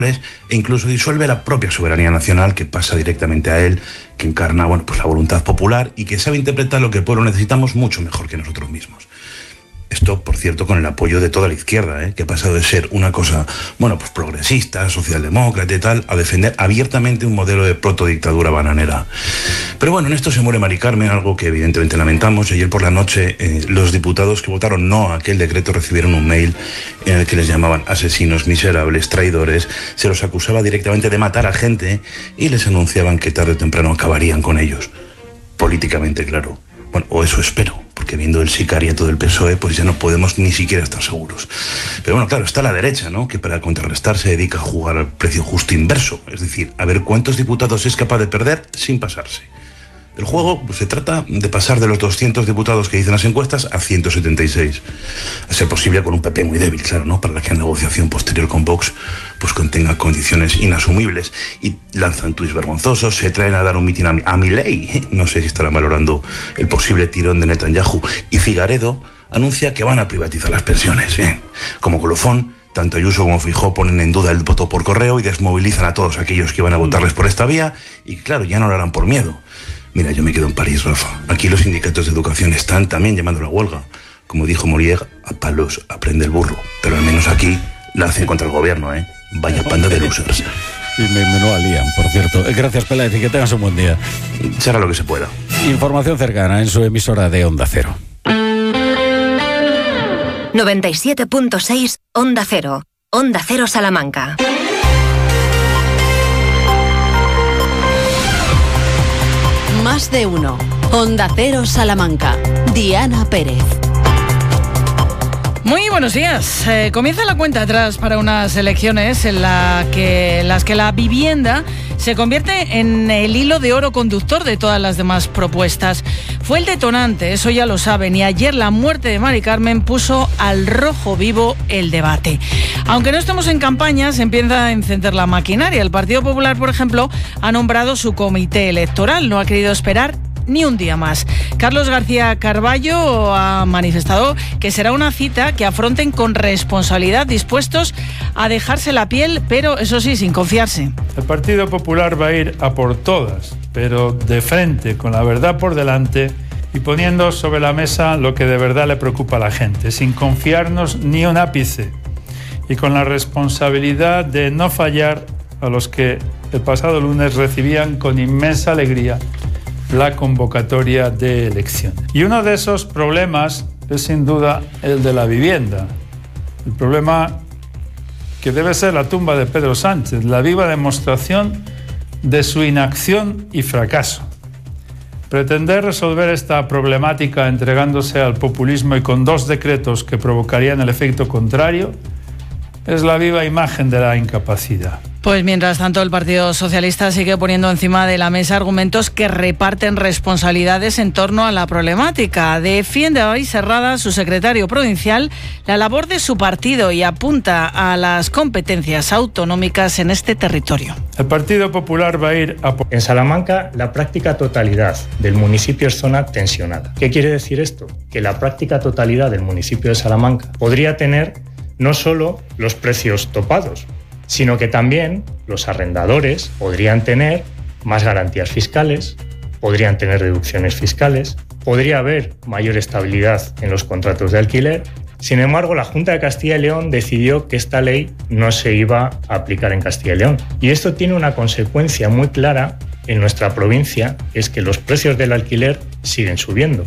e incluso disuelve la propia soberanía nacional que pasa directamente a él, que encarna pues la voluntad popular y que sabe interpretar lo que el pueblo necesitamos mucho mejor que nosotros mismos. Esto, por cierto, con el apoyo de toda la izquierda, que ha pasado de ser una cosa, pues progresista, socialdemócrata y tal, a defender abiertamente un modelo de protodictadura bananera. Pero en esto se muere Mari Carmen, algo que evidentemente lamentamos. Ayer por la noche, los diputados que votaron no a aquel decreto recibieron un mail en el que les llamaban asesinos, miserables, traidores, se los acusaba directamente de matar a gente y les anunciaban que tarde o temprano acabarían con ellos. Políticamente, claro. O eso espero, porque viendo el sicariato del PSOE, pues ya no podemos ni siquiera estar seguros. Pero claro, está la derecha, ¿no?, que para contrarrestar se dedica a jugar al precio justo inverso, es decir, a ver cuántos diputados es capaz de perder sin pasarse. El juego se trata de pasar de los 200 diputados que dicen las encuestas a 176. A ser posible con un PP muy débil, claro, ¿no?, para que la negociación posterior con Vox pues contenga condiciones inasumibles. Y lanzan tuits vergonzosos, se traen a dar un mitin a Milei. No sé si estarán valorando el posible tirón de Netanyahu. Y Figaredo anuncia que van a privatizar las pensiones. Como colofón, tanto Ayuso como Feijóo ponen en duda el voto por correo y desmovilizan a todos aquellos que van a votarles por esta vía. Y claro, ya no lo harán por miedo. Mira, yo me quedo en París, Rafa. Aquí los sindicatos de educación están también llamando a la huelga. Como dijo Molière, a palos aprende el burro. Pero al menos aquí la hacen contra el gobierno, Vaya panda de losers. Y menuda lían, por cierto. Gracias, Peláez, y que tengas un buen día. Será lo que se pueda. Información cercana en su emisora de Onda Cero. 97.6 Onda Cero. Onda Cero Salamanca. Más de uno. Onda Cero Salamanca. Diana Pérez. Muy buenos días. Comienza la cuenta atrás para unas elecciones en las que la vivienda se convierte en el hilo de oro conductor de todas las demás propuestas. Fue el detonante, eso ya lo saben, y ayer la muerte de Mari Carmen puso al rojo vivo el debate. Aunque no estemos en campaña, se empieza a encender la maquinaria. El Partido Popular, por ejemplo, ha nombrado su comité electoral, no ha querido esperar ni un día más. Carlos García Carballo ha manifestado que será una cita que afronten con responsabilidad, dispuestos a dejarse la piel, pero eso sí, sin confiarse. El Partido Popular va a ir a por todas, pero de frente, con la verdad por delante y poniendo sobre la mesa lo que de verdad le preocupa a la gente, sin confiarnos ni un ápice y con la responsabilidad de no fallar a los que el pasado lunes recibían con inmensa alegría la convocatoria de elecciones. Y uno de esos problemas es sin duda el de la vivienda. El problema que debe ser la tumba de Pedro Sánchez, la viva demostración de su inacción y fracaso. Pretender resolver esta problemática entregándose al populismo y con dos decretos que provocarían el efecto contrario es la viva imagen de la incapacidad. Pues mientras tanto, el Partido Socialista sigue poniendo encima de la mesa argumentos que reparten responsabilidades en torno a la problemática. Defiende hoy Serrada, su secretario provincial, la labor de su partido y apunta a las competencias autonómicas en este territorio. El Partido Popular va a ir a... En Salamanca, la práctica totalidad del municipio es zona tensionada. ¿Qué quiere decir esto? Que la práctica totalidad del municipio de Salamanca podría tener no solo los precios topados, sino que también los arrendadores podrían tener más garantías fiscales, podrían tener deducciones fiscales, podría haber mayor estabilidad en los contratos de alquiler. Sin embargo, la Junta de Castilla y León decidió que esta ley no se iba a aplicar en Castilla y León. Y esto tiene una consecuencia muy clara en nuestra provincia, es que los precios del alquiler siguen subiendo.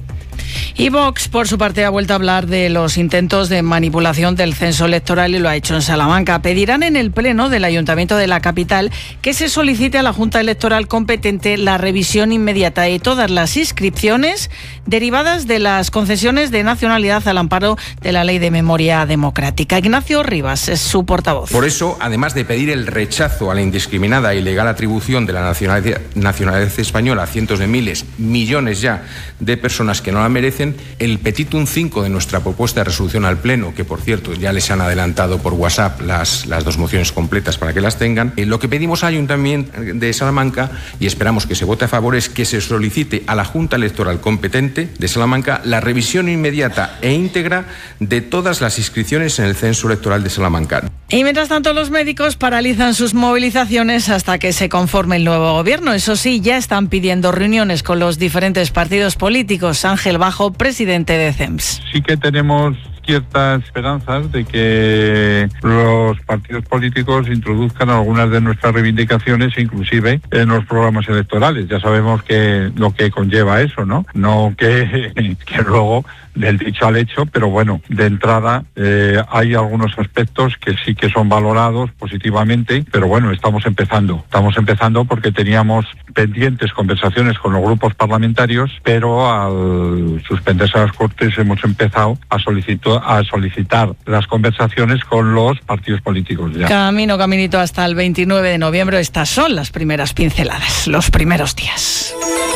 Y Vox, por su parte, ha vuelto a hablar de los intentos de manipulación del censo electoral y lo ha hecho en Salamanca. Pedirán en el Pleno del Ayuntamiento de la capital que se solicite a la Junta Electoral competente la revisión inmediata de todas las inscripciones derivadas de las concesiones de nacionalidad al amparo de la Ley de Memoria Democrática. Ignacio Rivas es su portavoz. Por eso, además de pedir el rechazo a la indiscriminada e ilegal atribución de la nacionalidad española a cientos de miles, millones ya de personas que no la merecen el petitum 5 de nuestra propuesta de resolución al Pleno, que por cierto ya les han adelantado por WhatsApp las dos mociones completas para que las tengan. Lo que pedimos al Ayuntamiento de Salamanca, y esperamos que se vote a favor, es que se solicite a la Junta Electoral competente de Salamanca la revisión inmediata e íntegra de todas las inscripciones en el censo electoral de Salamanca. Y mientras tanto, los médicos paralizan sus movilizaciones hasta que se conforme el nuevo gobierno. Eso sí, ya están pidiendo reuniones con los diferentes partidos políticos. Ángel Bajo, presidente de CEMS. Sí que tenemos ciertas esperanzas de que los partidos políticos introduzcan algunas de nuestras reivindicaciones, inclusive en los programas electorales. Ya sabemos que lo que conlleva eso, ¿no? No que luego del dicho al hecho, pero bueno, de entrada hay algunos aspectos que sí que son valorados positivamente, pero bueno, estamos empezando porque teníamos pendientes conversaciones con los grupos parlamentarios, pero al suspenderse las Cortes hemos empezado a solicitar las conversaciones con los partidos políticos ya. Caminito hasta el 29 de noviembre. Estas son las primeras pinceladas, los primeros días.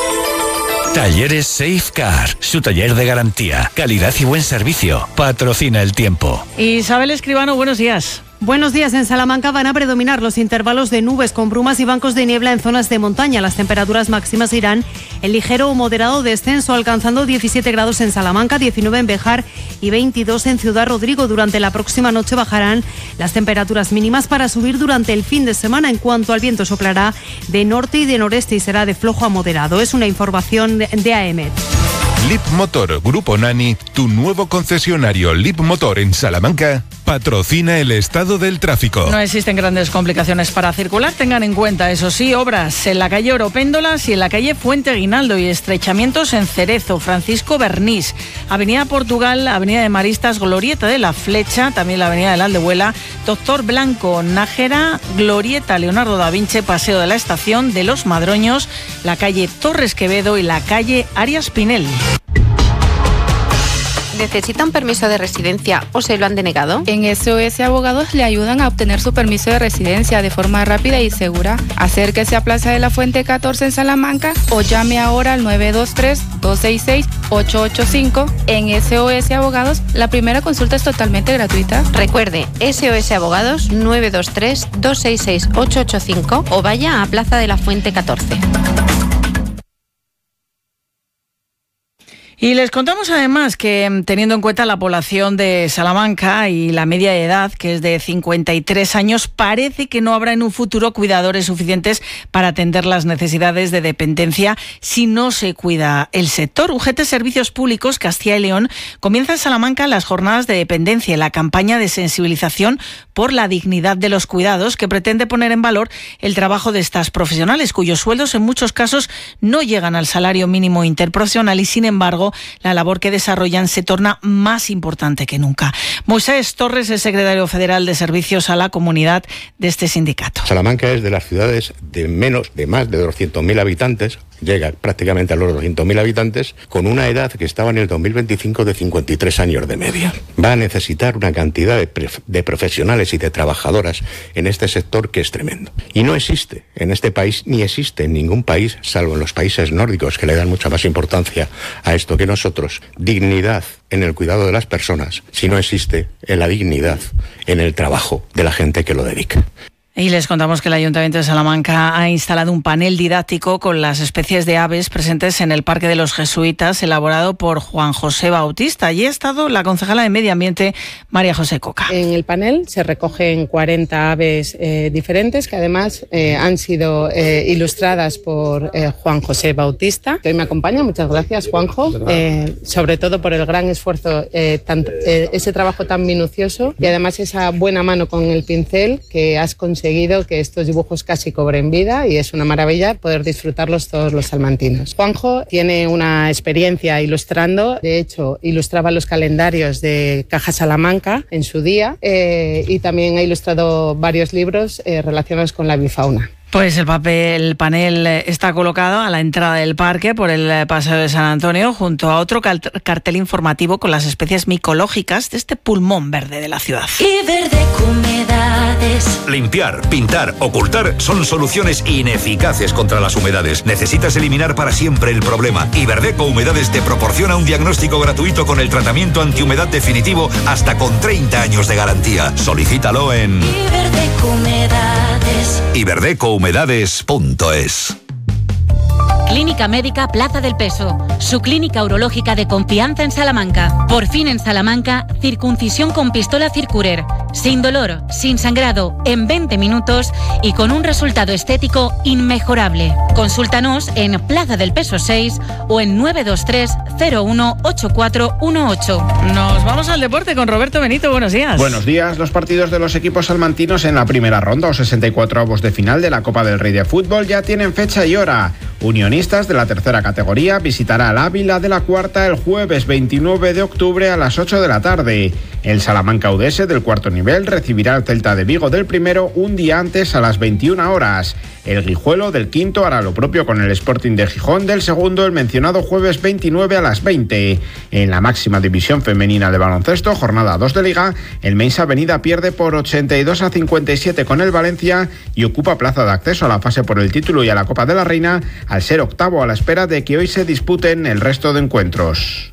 Talleres Safecar, su taller de garantía, calidad y buen servicio. Patrocina el tiempo. Isabel Escribano, buenos días. Buenos días. En Salamanca van a predominar los intervalos de nubes con brumas y bancos de niebla en zonas de montaña. Las temperaturas máximas irán en ligero o moderado descenso, alcanzando 17 grados en Salamanca, 19 en Béjar y 22 en Ciudad Rodrigo. Durante la próxima noche bajarán las temperaturas mínimas para subir durante el fin de semana. En cuanto al viento, soplará de norte y de noreste y será de flojo a moderado. Es una información de AEMET. Lip Motor Grupo Nani, tu nuevo concesionario Lip Motor en Salamanca, patrocina el estado del tráfico. No existen grandes complicaciones para circular. Tengan en cuenta, eso sí, obras en la calle Oropéndolas y en la calle Fuente Guinaldo y estrechamientos en Cerezo, Francisco Bernís, Avenida Portugal, Avenida de Maristas, Glorieta de la Flecha, también la Avenida del Aldehuela, Doctor Blanco, Nájera, Glorieta Leonardo da Vinci, Paseo de la Estación de los Madroños, la calle Torres Quevedo y la calle Arias Pinel. ¿Necesita un permiso de residencia o se lo han denegado? En SOS Abogados le ayudan a obtener su permiso de residencia de forma rápida y segura. Acérquese a Plaza de la Fuente 14 en Salamanca o llame ahora al 923-266-885. En SOS Abogados, la primera consulta es totalmente gratuita. Recuerde, SOS Abogados 923-266-885 o vaya a Plaza de la Fuente 14. Y les contamos además que, teniendo en cuenta la población de Salamanca y la media de edad, que es de 53 años, parece que no habrá en un futuro cuidadores suficientes para atender las necesidades de dependencia si no se cuida el sector. UGT Servicios Públicos Castilla y León comienza en Salamanca las jornadas de dependencia, la campaña de sensibilización por la dignidad de los cuidados, que pretende poner en valor el trabajo de estas profesionales, cuyos sueldos en muchos casos no llegan al salario mínimo interprofesional y, sin embargo, la labor que desarrollan se torna más importante que nunca. Moisés Torres es secretario federal de Servicios a la Comunidad de este sindicato. Salamanca es de las ciudades de más de 200.000 habitantes, llega prácticamente a los 200.000 habitantes, con una edad que estaba en el 2025 de 53 años de media. Va a necesitar una cantidad de profesionales y de trabajadoras en este sector que es tremendo. Y no existe en este país, ni existe en ningún país, salvo en los países nórdicos, que le dan mucha más importancia a esto que nosotros, dignidad en el cuidado de las personas, si no existe en la dignidad en el trabajo de la gente que lo dedica. Y les contamos que el Ayuntamiento de Salamanca ha instalado un panel didáctico con las especies de aves presentes en el Parque de los Jesuitas, elaborado por Juan José Bautista. Allí ha estado la concejala de Medio Ambiente, María José Coca. En el panel se recogen 40 aves diferentes, que además han sido ilustradas por Juan José Bautista, que hoy me acompaña. Muchas gracias, Juanjo, sobre todo por el gran esfuerzo, ese trabajo tan minucioso y además esa buena mano con el pincel que has conseguido que estos dibujos casi cobren vida, y es una maravilla poder disfrutarlos todos los salmantinos. Juanjo tiene una experiencia ilustrando, de hecho ilustraba los calendarios de Caja Salamanca en su día, y también ha ilustrado varios libros relacionados con la bifauna. Pues el panel está colocado a la entrada del parque por el Paseo de San Antonio junto a otro cartel informativo con las especies micológicas de este pulmón verde de la ciudad. Iberdeco Humedades. Limpiar, pintar, ocultar son soluciones ineficaces contra las humedades. Necesitas eliminar para siempre el problema. Iberdeco Humedades te proporciona un diagnóstico gratuito con el tratamiento antihumedad definitivo hasta con 30 años de garantía. Solicítalo en Iberdeco Humedades. iberdecohumedades.es. Clínica Médica Plaza del Peso, su clínica urológica de confianza en Salamanca. Por fin en Salamanca, circuncisión con pistola Circurer, sin dolor, sin sangrado, en 20 minutos y con un resultado estético inmejorable. Consúltanos en Plaza del Peso 6 o en 923 01 8418. Nos vamos al deporte con Roberto Benito, buenos días. Buenos días, los partidos de los equipos salmantinos en la primera ronda o 64avos de final de la Copa del Rey de Fútbol ya tienen fecha y hora. Unionistas de la tercera categoría visitará al Ávila de la cuarta el jueves 29 de octubre a las 8 de la tarde. El Salamanca UDS del cuarto nivel recibirá al Celta de Vigo del primero un día antes a las 21 horas. El Guijuelo del quinto hará lo propio con el Sporting de Gijón del segundo el mencionado jueves 29 a las 20. En la máxima división femenina de baloncesto, jornada 2 de Liga, el Meinsa Avenida pierde por 82-57 con el Valencia y ocupa plaza de acceso a la fase por el título y a la Copa de la Reina al ser octavo a la espera de que hoy se disputen el resto de encuentros.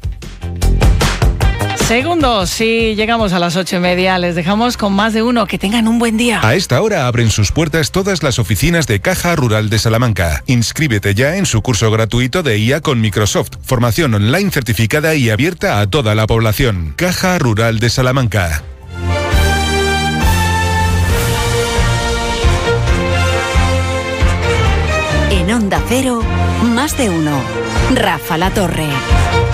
Segundos, si llegamos a las 8:30, les dejamos con más de uno. Que tengan un buen día. A esta hora abren sus puertas todas las oficinas de Caja Rural de Salamanca. Inscríbete ya en su curso gratuito de IA con Microsoft. Formación online certificada y abierta a toda la población. Caja Rural de Salamanca. En Onda Cero, más de uno. Rafa La Torre.